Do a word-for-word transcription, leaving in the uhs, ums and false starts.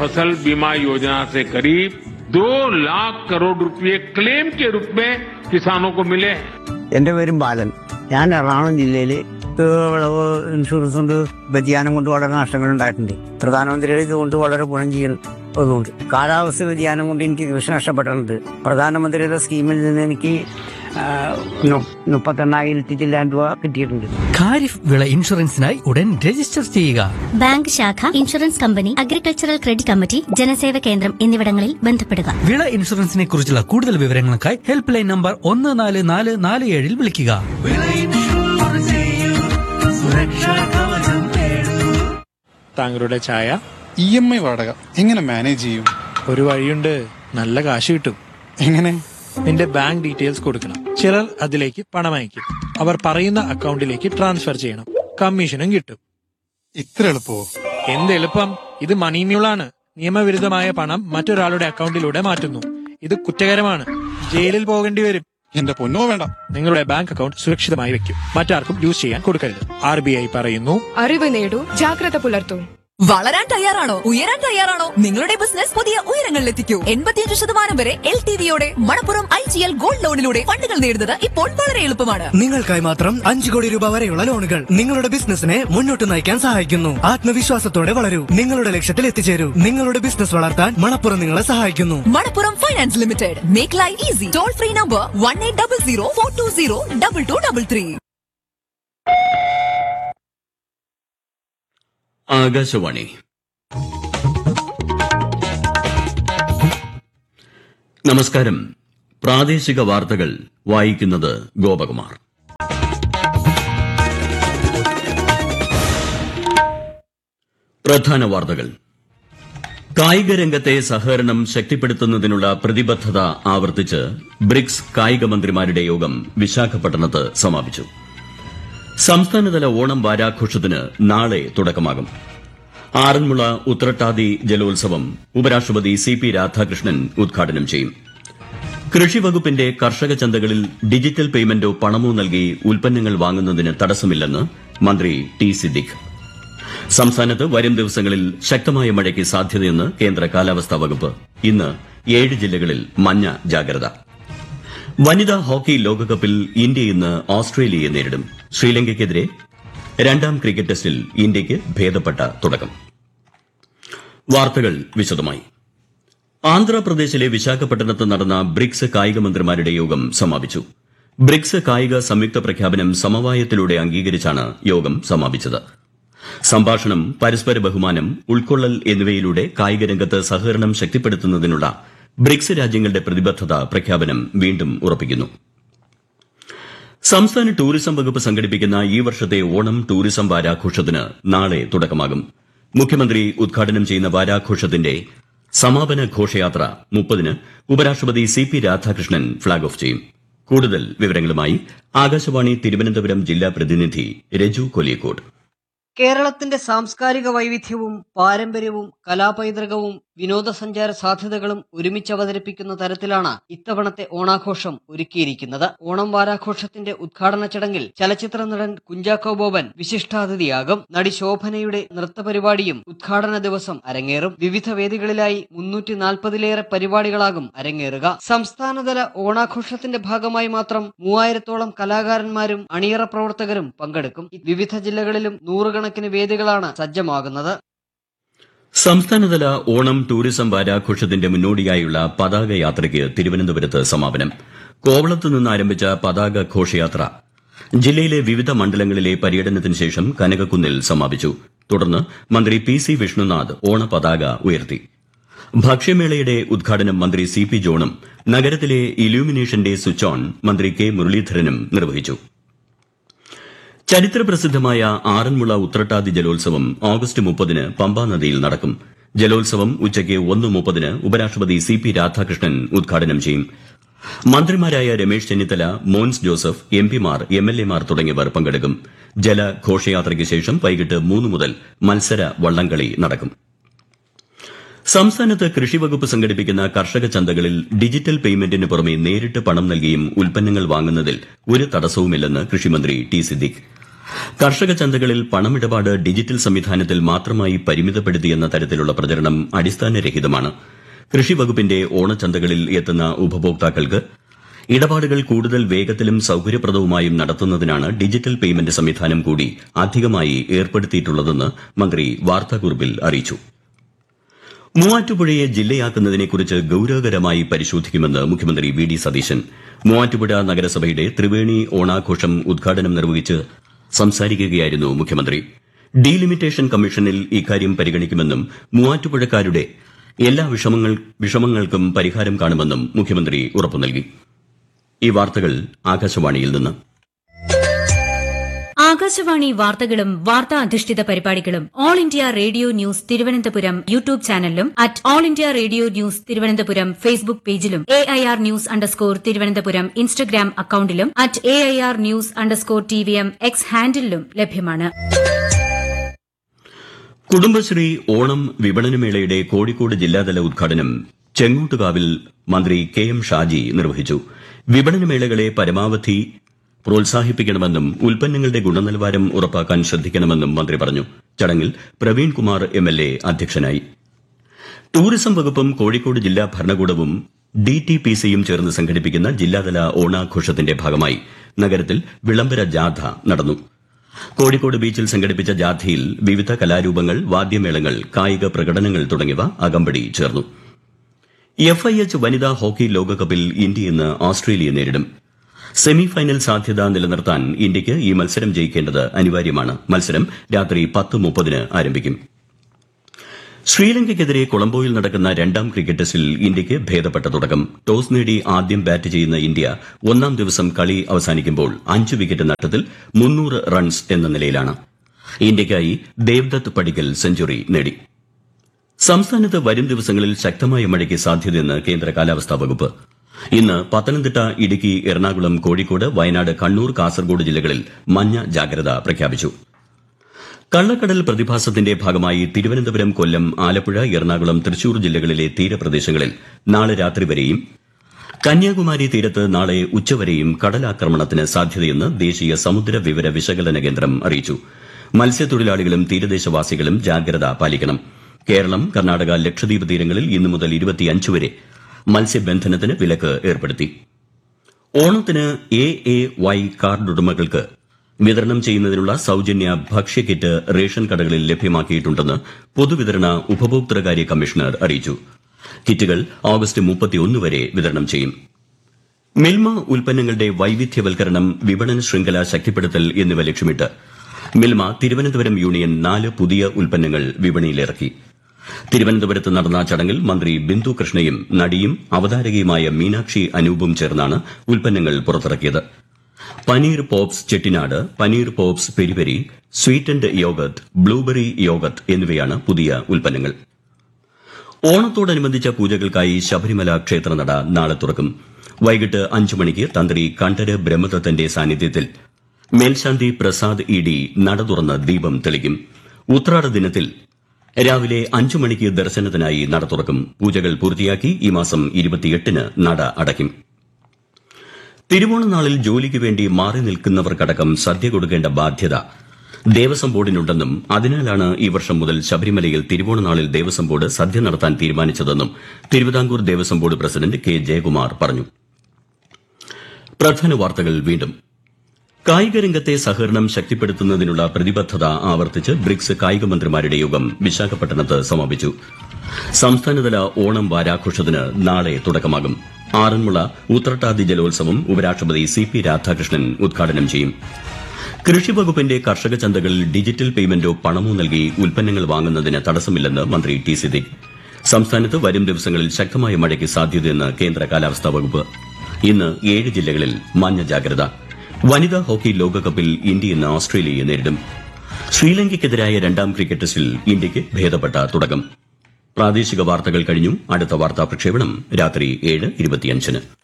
फसल बीमा योजना से करीब दो लाख करोड़ रुपए क्लेम के रूप में किसानों को मिले हैं। എന്റെ പേരും ബാലൻ. ഞാൻ എറണാകുളം ജില്ലയിൽ വിളവ് ഇൻഷുറൻസ് കൊണ്ട് വ്യതിയാനം കൊണ്ട് വളരെ നഷ്ടങ്ങൾ ഉണ്ടായിട്ടുണ്ട്. പ്രധാനമന്ത്രിയുടെ ഇതുകൊണ്ട് വളരെ ഗുണം ചെയ്യുന്നതുകൊണ്ട് കാലാവസ്ഥ വ്യതിയാനം കൊണ്ട് എനിക്ക് കൃഷി നഷ്ടപ്പെട്ടിട്ടുണ്ട്. പ്രധാനമന്ത്രിയുടെ സ്കീമിൽ നിന്ന് എനിക്ക് മുപ്പത്തെണ്ണായിരത്തി ചില്ലാൻ രൂപ കിട്ടിയിട്ടുണ്ട്. ഖാരിഫ് വിള ഇൻഷുറൻസിനായി ഉടൻ രജിസ്റ്റർ ചെയ്യുക. ബാങ്ക് ശാഖ, insurance company, agricultural credit committee, ജനസേവ കേന്ദ്രം എന്നിവിടങ്ങളിൽ ബന്ധപ്പെടുക. വിള ഇൻഷുറൻസിനെ കുറിച്ചുള്ള കൂടുതൽ വിവരങ്ങൾക്കായി ഹെൽപ്പ് ലൈൻ നമ്പർ ഒന്ന് നാല് നാല് നാല് ഏഴിൽ വിളിക്കുക. താങ്കളുടെ ചായ. ഇ എം ഐ വാടക എങ്ങനെ മാനേജ് ചെയ്യും? ഒരു വഴിയുണ്ട്, നല്ല കാശ് കിട്ടും. എങ്ങനെ? നിന്റെ ബാങ്ക് ഡീറ്റെയിൽസ് കൊടുക്കണം. ചിലർ അതിലേക്ക് പണം അയക്കും. അവർ പറയുന്ന അക്കൗണ്ടിലേക്ക് ട്രാൻസ്ഫർ ചെയ്യണം. കമ്മീഷനും കിട്ടും. ഇത്ര എളുപ്പമോ? എന്ത് എളുപ്പം! ഇത് മണി മ്യൂളാണ്. നിയമവിരുദ്ധമായ പണം മറ്റൊരാളുടെ അക്കൗണ്ടിലൂടെ മാറ്റുന്നു. ഇത് കുറ്റകരമാണ്. ജയിലിൽ പോകേണ്ടി വരും. എന്റെ പൊന്നോ വേണ്ട. നിങ്ങളുടെ ബാങ്ക് അക്കൗണ്ട് സുരക്ഷിതമായി വെക്കും. മറ്റാർക്കും യൂസ് ചെയ്യാൻ കൊടുക്കരുത്. ആർ ബി ഐ പറയുന്നു, അറിവ് നേടൂ, ജാഗ്രത പുലർത്തൂ. വളരാൻ തയ്യാറാണോ? ഉയരാൻ തയ്യാറാണോ? നിങ്ങളുടെ ബിസിനസ് പുതിയ ഉയരങ്ങളിലെത്തിക്കൂ. എൺപത്തിയഞ്ച് ശതമാനം വരെ L T വിയോടെ Manappuram I G L gold ലോണിലൂടെ ഫണ്ടുകൾ നേടുന്നത് ഇപ്പോൾ വളരെ എളുപ്പമാണ്. നിങ്ങൾക്കായി മാത്രം അഞ്ചു കോടി രൂപ വരെയുള്ള ലോണുകൾ നിങ്ങളുടെ ബിസിനസിനെ മുന്നോട്ട് നയിക്കാൻ സഹായിക്കുന്നു. ആത്മവിശ്വാസത്തോടെ വളരൂ. നിങ്ങളുടെ ലക്ഷ്യത്തിൽ എത്തിച്ചേരൂ. നിങ്ങളുടെ ബിസിനസ് വളർത്താൻ മണപ്പുറം നിങ്ങളെ സഹായിക്കുന്നു. Manappuram finance limited. Make life easy. Toll free number one eight double zero four to zero double two double three. Akashvani. നമസ്കാരം. പ്രാദേശിക വാർത്തകൾ വായിക്കുന്നത് ഗോപകുമാർ. പ്രധാന വാർത്തകൾ. കായിക രംഗത്തെ സഹകരണം ശക്തിപ്പെടുത്തുന്നതിനുള്ള പ്രതിബദ്ധത ആവർത്തിച്ച് ബ്രിക്സ് കായിക മന്ത്രിമാരുടെ യോഗം വിശാഖപട്ടണത്ത് സമാപിച്ചു. സംസ്ഥാനതല ഓണം വാരാഘോഷത്തിന് നാളെ തുടക്കമാകും. ആറന്മുള ഉത്രട്ടാതി ജലോത്സവം ഉപരാഷ്ട്രപതി സി പി രാധാകൃഷ്ണൻ ഉദ്ഘാടനം ചെയ്യും. കൃഷിവകുപ്പിന്റെ കർഷക ചന്തകളിൽ ഡിജിറ്റൽ പേയ്മെന്റോ പണമോ നൽകി ഉൽപ്പന്നങ്ങൾ വാങ്ങുന്നതിന് തടസ്സമില്ലെന്ന് മന്ത്രി ടി സിദ്ദിഖ്. സംസ്ഥാനത്ത് വരും ദിവസങ്ങളിൽ ശക്തമായ മഴയ്ക്ക് സാധ്യതയെന്ന് കേന്ദ്ര കാലാവസ്ഥാ വകുപ്പ്. ഇന്ന് ഏഴ് ജില്ലകളിൽ മഞ്ഞ ജാഗ്രത. വനിതാ ഹോക്കി ലോകകപ്പിൽ ഇന്ത്യ ഇന്ന് ഓസ്ട്രേലിയയെ നേരിടും. ശ്രീലങ്കയ്ക്കെതിരെ രണ്ടാം ക്രിക്കറ്റ് ടെസ്റ്റിൽ ഇന്ത്യയ്ക്ക് ഭേദപ്പെട്ട തുടക്കം. വാർത്തകൾ വിശദമായി. ആന്ധ്രാപ്രദേശിലെ വിശാഖപട്ടണത്ത് നടന്ന ബ്രിക്സ് കായിക മന്ത്രിമാരുടെ യോഗം സമാപിച്ചു. ബ്രിക്സ് കായിക സംയുക്ത പ്രഖ്യാപനം സമവായത്തിലൂടെ അംഗീകരിച്ചാണ് യോഗം സമാപിച്ചത്. സംഭാഷണം, പരസ്പര ബഹുമാനം, ഉൾക്കൊള്ളൽ എന്നിവയിലൂടെ കായിക രംഗത്ത് സഹകരണം ശക്തിപ്പെടുത്തുന്നതിനുള്ള ബ്രിക്സ് രാജ്യങ്ങളുടെ പ്രതിബദ്ധത പ്രഖ്യാപനം വീണ്ടും ഉറപ്പിക്കുന്നു. സംസ്ഥാന ടൂറിസം വകുപ്പ് സംഘടിപ്പിക്കുന്ന ഈ വർഷത്തെ ഓണം ടൂറിസം വാരാഘോഷത്തിന് നാളെ തുടക്കമാകും. മുഖ്യമന്ത്രി ഉദ്ഘാടനം ചെയ്യുന്ന വാരാഘോഷത്തിന്റെ സമാപന ഘോഷയാത്ര മുപ്പതിന് ഉപരാഷ്ട്രപതി C P Radhakrishnan flag off ചെയ്യും. കൂടുതൽ വിവരങ്ങളുമായി ആകാശവാണി തിരുവനന്തപുരം ജില്ലാ പ്രതിനിധി രജു കൊലിയക്കോട്. കേരളത്തിന്റെ സാംസ്കാരിക വൈവിധ്യവും പാരമ്പര്യവും കലാപൈതൃകവും വിനോദസഞ്ചാര സാധ്യതകളും ഒരുമിച്ച് അവതരിപ്പിക്കുന്ന തരത്തിലാണ് ഇത്തവണത്തെ ഓണാഘോഷം ഒരുക്കിയിരിക്കുന്നത്. ഓണം വാരാഘോഷത്തിന്റെ ഉദ്ഘാടന ചടങ്ങിൽ ചലച്ചിത്ര നടൻ കുഞ്ചാക്കോ ബോബൻ വിശിഷ്ടാതിഥിയാകും. നടി ശോഭനയുടെ നൃത്തപരിപാടിയും ഉദ്ഘാടന ദിവസം അരങ്ങേറും. വിവിധ വേദികളിലായി മുന്നൂറ്റി നാൽപ്പതിലേറെ പരിപാടികളാകും അരങ്ങേറുക. സംസ്ഥാനതല ഓണാഘോഷത്തിന്റെ ഭാഗമായി മാത്രം മൂവായിരത്തോളം കലാകാരന്മാരും അണിയറ പ്രവർത്തകരും പങ്കെടുക്കും. വിവിധ ജില്ലകളിലും നൂറുകണക്കിന് വേദികളാണ് സജ്ജമാകുന്നത്. സംസ്ഥാനതല ഓണം ടൂറിസം വാരാഘോഷത്തിന്റെ മുന്നോടിയായുള്ള പതാക യാത്രയ്ക്ക് തിരുവനന്തപുരത്ത് സമാപനം. കോവളത്ത് നിന്ന് ആരംഭിച്ച പതാക ഘോഷയാത്ര ജില്ലയിലെ വിവിധ മണ്ഡലങ്ങളിലെ പര്യടനത്തിന് ശേഷം കനകക്കുന്നിൽ സമാപിച്ചു. തുടർന്ന് മന്ത്രി പി സി വിഷ്ണുനാഥ് ഓണപതാക ഉയർത്തി. ഭക്ഷ്യമേളയുടെ ഉദ്ഘാടനം മന്ത്രി സി പി ജോണും നഗരത്തിലെ ഇലൂമിനേഷന്റെ സ്വിച്ച് ഓൺ മന്ത്രി കെ മുരളീധരനും നിർവഹിച്ചു. ചരിത്രപ്രസിദ്ധമായ ആറന്മുള ഉത്രട്ടാതി ജലോത്സവം ഓഗസ്റ്റ് മുപ്പതിന് പമ്പാ നദിയിൽ നടക്കും. ജലോത്സവം ഉച്ചയ്ക്ക് ഒന്ന് മുപ്പതിന് ഉപരാഷ്ട്രപതി സി പി രാധാകൃഷ്ണൻ ഉദ്ഘാടനം ചെയ്യും. മന്ത്രിമാരായ രമേശ് ചെന്നിത്തല, മോൻസ് ജോസഫ്, എം പിമാർ, എം എൽ എമാർ തുടങ്ങിയവർ പങ്കെടുക്കും. ജലഘോഷയാത്രയ്ക്ക് ശേഷം വൈകിട്ട് മൂന്ന് മുതൽ മത്സര വള്ളംകളി നടക്കും. സംസ്ഥാനത്ത് കൃഷിവകുപ്പ് സംഘടിപ്പിക്കുന്ന കർഷക ചന്തകളിൽ ഡിജിറ്റൽ പേയ്മെന്റിന് പുറമെ നേരിട്ട് പണം നൽകിയും ഉൽപ്പന്നങ്ങൾ വാങ്ങുന്നതിൽ ഒരു തടസ്സവുമില്ലെന്ന് കൃഷിമന്ത്രി ടി സിദ്ദിഖ്. കർഷക ചന്തകളിൽ പണമിടപാട് ഡിജിറ്റൽ സംവിധാനത്തിൽ മാത്രമായി പരിമിതപ്പെടുത്തിയെന്ന തരത്തിലുള്ള പ്രചരണം അടിസ്ഥാനരഹിതമാണ്. കൃഷി വകുപ്പിന്റെ ഓണച്ചന്തകളിൽ എത്തുന്ന ഉപഭോക്താക്കൾക്ക് ഇടപാടുകൾ കൂടുതൽ വേഗത്തിലും സൌകര്യപ്രദവുമായും നടത്തുന്നതിനാണ് ഡിജിറ്റൽ പേയ്മെന്റ് സംവിധാനം കൂടി അധികമായി ഏർപ്പെടുത്തിയിട്ടുള്ളതെന്ന് മന്ത്രി വാർത്താക്കുറിപ്പിൽ അറിയിച്ചു. മൂവാറ്റുപുഴയെ ജില്ലയാക്കുന്നതിനെക്കുറിച്ച് ഗൌരവകരമായി പരിശോധിക്കുമെന്ന് മുഖ്യമന്ത്രി വി ഡി സതീശൻ. മൂവാറ്റുപുഴ നഗരസഭയുടെ ത്രിവേണി ഓണാഘോഷം ഉദ്ഘാടനം നിർവഹിച്ച് സംസാരിക്കുകയായിരുന്നു മുഖ്യമന്ത്രി. ഡീലിമിറ്റേഷൻ കമ്മീഷനിൽ ഇക്കാര്യം പരിഗണിക്കുമെന്നും മൂവാറ്റുപുഴക്കാരുടെ എല്ലാ വിഷമങ്ങൾക്കും പരിഹാരം കാണുമെന്നും മുഖ്യമന്ത്രി ഉറപ്പു നൽകി. ഈ വാർത്തകൾ ആകാശവാണിയിൽ നിന്ന്. ആകാശവാണി വാർത്തകളും വാർത്താ അധിഷ്ഠിത പരിപാടികളും all India radio news Thiruvananthapuram YouTube ചാനലിലും at all India radio news Thiruvananthapuram Facebook പേജിലും A I R news underscore Thiruvananthapuram Instagram അക്കൌണ്ടിലും at A I R news underscore T V M X ഹാൻഡിലും ലഭ്യമാണ്. കുടുംബശ്രീ ഓണം വിപണനമേളയുടെ കോഴിക്കോട് ജില്ലാതല ഉദ്ഘാടനം ചെങ്ങോട്ടുകാവിൽ മന്ത്രി കെ എം ഷാജി നിർവഹിച്ചു. വിപണനമേളകളെ പരമാവധി പ്രോത്സാഹിപ്പിക്കണമെന്നും ഉൽപ്പന്നങ്ങളുടെ ഗുണനിലവാരം ഉറപ്പാക്കാൻ ശ്രദ്ധിക്കണമെന്നും മന്ത്രി പറഞ്ഞു. ചടങ്ങിൽ Praveen Kumar M L A അധ്യക്ഷനായി. ടൂറിസം വകുപ്പും കോഴിക്കോട് ജില്ലാ ഭരണകൂടവും ഡി ടി പി സിയും ചേർന്ന് സംഘടിപ്പിക്കുന്ന ജില്ലാതല ഓണാഘോഷത്തിന്റെ ഭാഗമായി നഗരത്തിൽ വിളംബര ജാഥ നടന്നു. കോഴിക്കോട് ബീച്ചിൽ സംഘടിപ്പിച്ച ജാഥയിൽ വിവിധ കലാരൂപങ്ങൾ, വാദ്യമേളങ്ങൾ, കായിക പ്രകടനങ്ങൾ തുടങ്ങിയവ അകമ്പടി ചേർന്നു. എഫ് ഐ എച്ച് വനിതാ ഹോക്കി ലോകകപ്പിൽ ഇന്ത്യ ഇന്ന് ഓസ്ട്രേലിയയെ നേരിടും. സെമിഫൈനൽ സാധ്യത നിലനിർത്താൻ ഇന്ത്യയ്ക്ക് ഈ മത്സരം ജയിക്കേണ്ടത് അനിവാര്യമാണ്. മത്സരം രാത്രി പത്ത് മുപ്പതിന് ആരംഭിക്കും. ശ്രീലങ്കയ്ക്കെതിരെ കൊളംബോയിൽ നടക്കുന്ന രണ്ടാം ക്രിക്കറ്റ് ടെസ്റ്റിൽ ഇന്ത്യയ്ക്ക് ഭേദപ്പെട്ട തുടക്കം. ടോസ് നേടി ആദ്യം ബാറ്റ് ചെയ്യുന്ന ഇന്ത്യ ഒന്നാം ദിവസം കളി അവസാനിക്കുമ്പോൾ അഞ്ച് വിക്കറ്റ് നഷ്ടത്തിൽ മുന്നൂറ് റൺസ് എന്ന നിലയിലാണ്. ഇന്ത്യയ്ക്കായി ദേവ്ദത്ത് പടിക്കൽ സെഞ്ചുറി നേടി. സംസ്ഥാനത്ത് വരും ദിവസങ്ങളിൽ ശക്തമായ മഴയ്ക്ക് സാധ്യതയെന്ന് കേന്ദ്ര കാലാവസ്ഥാ വകുപ്പ്. ഇന്ന് പത്തനംതിട്ട, ഇടുക്കി, എറണാകുളം, കോഴിക്കോട്, വയനാട്, കണ്ണൂർ, കാസർഗോഡ് ജില്ലകളിൽ മഞ്ഞ ജാഗ്രത പ്രഖ്യാപിച്ചു. കള്ളക്കടൽ പ്രതിഭാസത്തിന്റെ ഭാഗമായി തിരുവനന്തപുരം, കൊല്ലം, ആലപ്പുഴ, എറണാകുളം, തൃശൂർ ജില്ലകളിലെ തീരപ്രദേശങ്ങളിൽ നാളെ രാത്രി വരെയും കന്യാകുമാരി തീരത്ത് നാളെ ഉച്ചവരെയും കടലാക്രമണത്തിന് സാധ്യതയെന്ന് ദേശീയ സമുദ്ര വിവര വിശകലന കേന്ദ്രം അറിയിച്ചു. മത്സ്യത്തൊഴിലാളികളും തീരദേശവാസികളും ജാഗ്രത പാലിക്കണം. കേരളം, കർണാടക, ലക്ഷദ്വീപ് തീരങ്ങളിൽ ഇന്നു മുതൽ ഇരുപത്തിയഞ്ച് വരെ മത്സ്യബന്ധനത്തിന് വിലക്ക് ഏർപ്പെടുത്തി. ഓണത്തിന് എ എ വൈ കാർഡുടമകൾക്ക് വിതരണം ചെയ്യുന്നതിനുള്ള സൌജന്യ ഭക്ഷ്യക്കിറ്റ് റേഷൻ കടകളിൽ ലഭ്യമാക്കിയിട്ടുണ്ടെന്ന് പൊതുവിതരണ ഉപഭോക്തൃകാര്യ കമ്മീഷണർ അറിയിച്ചു. കിറ്റുകൾ ഓഗസ്റ്റ് മുപ്പത്തിയൊന്ന് വരെ വിതരണം ചെയ്യും. മിൽമ ഉൽപ്പന്നങ്ങളുടെ വൈവിധ്യവൽക്കരണം, വിപണന ശൃംഖല ശക്തിപ്പെടുത്തൽ എന്നിവ ലക്ഷ്യമിട്ട് മിൽമ തിരുവനന്തപുരം യൂണിയൻ നാല് പുതിയ ഉൽപ്പന്നങ്ങൾ വിപണിയിലിറക്കി. തിരുവനന്തപുരത്ത് നടന്ന ചടങ്ങിൽ മന്ത്രി ബിന്ദു കൃഷ്ണയും നടിയും അവതാരകയുമായ മീനാക്ഷി അനൂപും ചേർന്നാണ് ഉൽപ്പന്നങ്ങൾ പുറത്തിറക്കിയത്. Paneer pops Chettinad, paneer pops peri peri, sweetened യോഗത്ത്, blueberry യോഗത്ത് എന്നിവയാണ് പുതിയ ഉൽപ്പന്നങ്ങൾ. ഓണത്തോടനുബന്ധിച്ച പൂജകൾക്കായി ശബരിമല ക്ഷേത്രനട നാളെ തുറക്കും. വൈകിട്ട് അഞ്ചു മണിക്ക് തന്ത്രി കണ്ഠര് ബ്രഹ്മദത്തന്റെ സാന്നിധ്യത്തിൽ മേൽശാന്തി പ്രസാദ് ഇ ഡി നട തുറന്ന് ദീപം തെളിക്കും. ഉത്രാട ദിനത്തിൽ രാവിലെ അഞ്ചു മണിക്ക് ദർശനത്തിനായി നട തുറക്കും. പൂജകൾ പൂർത്തിയാക്കി ഈ മാസം ഇരുപത്തിയെട്ടിന് നട അടയ്ക്കും. തിരുവോണനാളിൽ ജോലിക്ക് വേണ്ടി മാറി നിൽക്കുന്നവർക്കടക്കം സദ്യ കൊടുക്കേണ്ട ബാധ്യത ദേവസ്വം ബോർഡിനുണ്ടെന്നും അതിനാലാണ് ഈ വർഷം മുതൽ ശബരിമലയിൽ തിരുവോണനാളിൽ ദേവസ്വം ബോർഡ് സദ്യ നടത്താൻ തീരുമാനിച്ചതെന്നും Thiruvithamkoor Devaswom board president K Jayakumar പറഞ്ഞു. പ്രധാന വാർത്തകൾ വീണ്ടും. കായികരംഗത്തെ സഹകരണം ശക്തിപ്പെടുത്തുന്നതിനുള്ള പ്രതിബദ്ധത ആവർത്തിച്ച് ബ്രിക്സ് കായിക മന്ത്രിമാരുടെ യോഗം വിശാഖപട്ടണത്ത് സമാപിച്ചു. സംസ്ഥാനതല ഓണം വാരാഘോഷത്തിന് നാളെ തുടക്കമാകും. ആറന്മുള ഉത്രട്ടാതി ജലോത്സവം ഉപരാഷ്ട്രപതി സി പി രാധാകൃഷ്ണൻ ഉദ്ഘാടനം ചെയ്യും. കൃഷിവകുപ്പിന്റെ കർഷക ചന്തകളിൽ ഡിജിറ്റൽ പേയ്മെന്റോ പണമോ നൽകി ഉൽപ്പന്നങ്ങൾ വാങ്ങുന്നതിന് തടസ്സമില്ലെന്ന് മന്ത്രി ടി സിദ്ദിഖ്. സംസ്ഥാനത്ത് വരും ദിവസങ്ങളിൽ ശക്തമായ മഴയ്ക്ക് സാധ്യതയെന്ന് കേന്ദ്ര കാലാവസ്ഥാ വകുപ്പ്. ഇന്ന് ഏഴ് ജില്ലകളിൽ മഞ്ഞ ജാഗ്രത. വനിതാ ഹോക്കി ലോകകപ്പിൽ ഇന്ത്യ ഇന്ന് ഓസ്ട്രേലിയയെ നേരിടും. ശ്രീലങ്കയ്ക്കെതിരായ രണ്ടാം ക്രിക്കറ്റ് ടെസ്റ്റിൽ ഇന്ത്യയ്ക്ക് ഭേദപ്പെട്ട തുടക്കം. പ്രാദേശിക വാർത്തകൾ കഴിഞ്ഞു. അടുത്ത വാർത്താ പ്രക്ഷേപണം രാത്രി ഏഴ് ഇരുപത്തിയഞ്ചിന്.